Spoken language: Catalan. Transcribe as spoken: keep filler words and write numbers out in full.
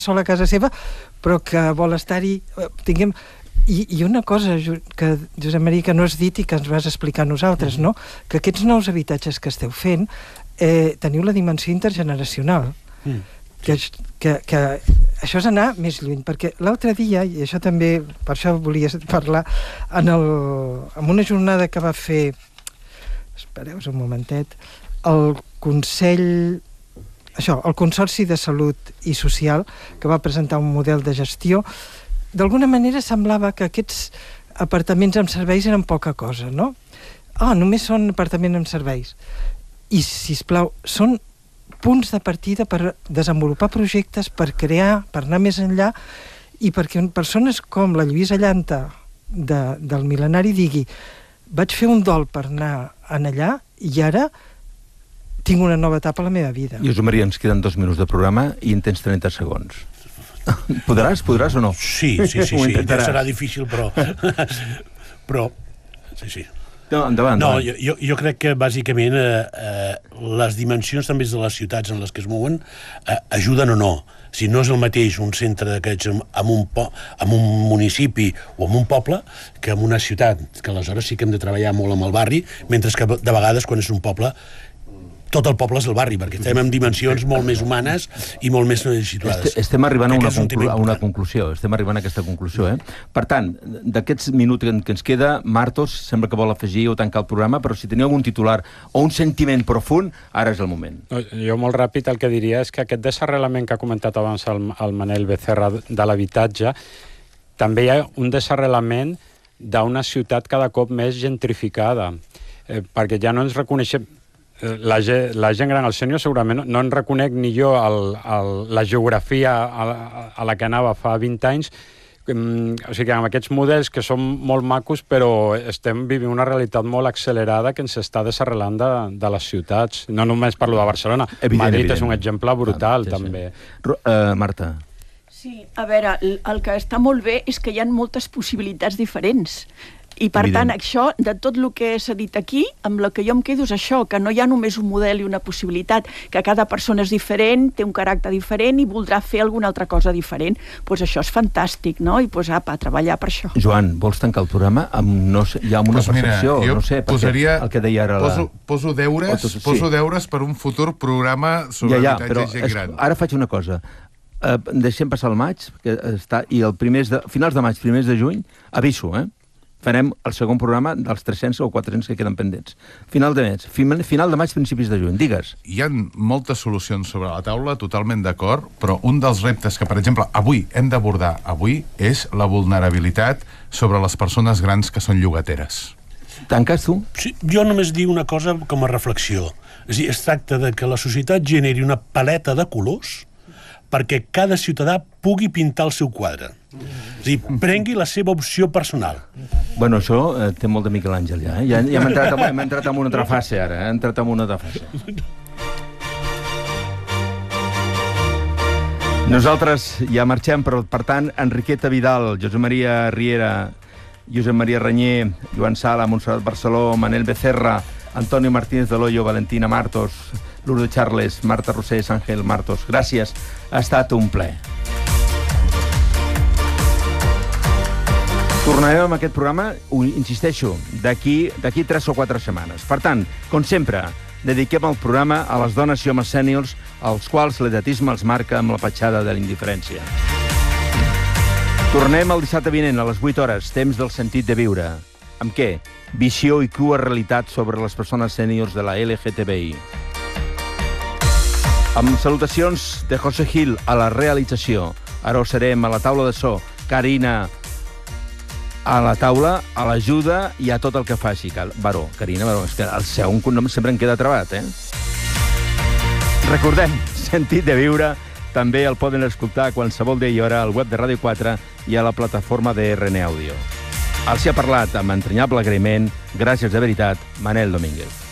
sol a casa seva, però que vol estar-hi, tinguem... I, I una cosa, que, Josep Maria, que no has dit i que ens vas explicar a nosaltres, no? Que aquests nous habitatges que esteu fent eh, teniu la dimensió intergeneracional. Mm. Que, que, que això és anar més lluny, perquè l'altre dia, i això també, per això volia parlar, en, el, en una jornada que va fer, espereu un momentet, el Consell... Això, el Consorci de Salut i Social, que va presentar un model de gestió, d'alguna manera semblava que aquests apartaments amb serveis eren poca cosa, no? Ah, només són apartaments amb serveis. I, sisplau, són punts de partida per desenvolupar projectes, per crear, per anar més enllà, i perquè persones com la Lluïsa Llanta de, del Mil·lenari digui vaig fer un dol per anar en allà i ara tinc una nova etapa a la meva vida. Josep Maria, ens queden dos minuts de programa i en tens trenta segons. Podràs, podràs o no? Sí, sí, sí, sí. Serà difícil, però... però... Sí, sí. No, endavant, no, endavant. jo, jo crec que bàsicament eh, eh, les dimensions també de les ciutats en les que es mouen eh, ajuden o no. Si no és el mateix un centre d'aquests en un, po en un municipi o en un poble que en una ciutat, que aleshores sí que hem de treballar molt amb el barri, mentre que de vegades quan és un poble tot el poble és el barri, perquè estem en dimensions molt més humanes i molt més situades. Estem arribant a una, conclu a una conclusió, estem arribant a aquesta conclusió, eh? Per tant, d'aquests minuts que ens queda, Martos sembla que vol afegir o tancar el programa, però si teniu algun titular o un sentiment profund, ara és el moment. Jo molt ràpid el que diria és que aquest desarrelament que ha comentat abans el, el Manel Becerra de l'habitatge, també hi ha un desarrelament d'una ciutat cada cop més gentrificada, eh, perquè ja no ens reconeixem. La, la gent gran, el sènior, segurament no, no en reconec ni jo el, el, la geografia a, a la que anava fa vint anys. Um, o sigui que amb aquests models que són molt macos, però estem vivint una realitat molt accelerada que ens està desarrelant de, de les ciutats. No només parlo de Barcelona. Evident, Madrid evident. És un exemple brutal, ah, sí, també. Sí. Uh, Marta. Sí, a veure, el que està molt bé és que hi ha moltes possibilitats diferents. I, per Evident. tant, això, de tot el que s'ha dit aquí, amb el que jo em quedo és això, que no hi ha només un model i una possibilitat, que cada persona és diferent, té un caràcter diferent i voldrà fer alguna altra cosa diferent. Doncs pues això és fantàstic, no? I pues, apa, a treballar per això. Joan, vols tancar el programa amb, no sé, ja amb una pues percepció? Mira, no sé, posaria, el que deia ara... Poso, la... poso, deures, tu, sí. poso deures per un futur programa sobre ja, ja, habitatge i gent gran. Ara faig una cosa. Uh, deixem passar el maig, que està, i el primers de, finals de maig, primers de juny, aviso, eh? Farem el segon programa dels tres-cents o quatre-cents que queden pendents. Final de mes, final de maig, principis de juny. Digues. Hi ha moltes solucions sobre la taula, totalment d'acord, però un dels reptes que, per exemple, avui hem d'abordar avui és la vulnerabilitat sobre les persones grans que són llogateres. Tanques tu? Sí, jo només dic una cosa com a reflexió. És a dir, es tracta de que la societat generi una paleta de colors perquè cada ciutadà pugui pintar el seu quadre. És a dir, prengui la seva opció personal. Bueno, això eh, té molt de Miquel Àngel, ja. Eh? Ja, ja hem, entrat amb, hem entrat en una altra fase, ara. Hem entrat en una altra fase. Nosaltres ja marxem, però, per tant, Enriqueta Vidal, Josep Maria Riera, Josep Maria Renyer, Joan Sala, Montserrat Barceló, Manel Becerra, Antonio Martínez de Loyo, Valentina Martos, Lourdes Charles, Marta Rosés, Àngel Martos. Gràcies, ha estat un ple. Tornarem amb aquest programa, ho insisteixo, d'aquí d'aquí tres o quatre setmanes. Per tant, com sempre, dediquem el programa a les dones i homes sèniors, als quals l'edatisme els marca amb la petjada de la indiferència. Tornem el dissabte vinent a les vuit hores, temps del sentit de viure. Amb què? Visió i crua realitat sobre les persones sèniors de la L G T B I. Amb salutacions de José Gil a la realització. Ara ho serem a la taula de so. Carina a la taula, a l'ajuda i a tot el que faci. Baró, Carina Baró. És que el seu cognom sempre em queda trabat, eh? Recordem, sentit de viure, també el poden escoltar a qualsevol dia i hora al web de Ràdio quatre i a la plataforma de R N Audio. Els hi ha parlat amb entranyable agraïment, gràcies de veritat, Manel Domínguez.